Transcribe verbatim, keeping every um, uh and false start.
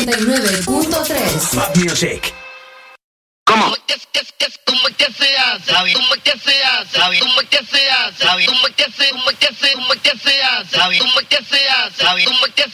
noventa y nueve punto tres. Pop Music. ¿Cómo? ¿Cómo es que, que, cómo es que se hace? ¿Cómo es que se hace? ¿Cómo es que se hace? ¿Cómo es que se, cómo es que se, cómo es que se hace? ¿Cómo es que se hace? ¿Cómo es que